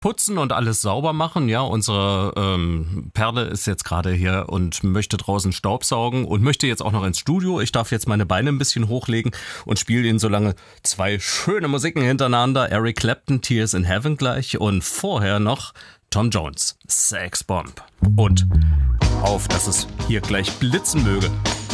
putzen und alles sauber machen. Ja, unsere Perle ist jetzt gerade hier und möchte draußen Staubsaugen und möchte jetzt auch noch ins Studio. Ich darf jetzt meine Beine ein bisschen hochlegen und spiele Ihnen so lange 2 schöne Musiken hintereinander. Eric Clapton, Tears in Heaven gleich und vorher noch Tom Jones, Sex Bomb. Und auf, dass es hier gleich blitzen möge.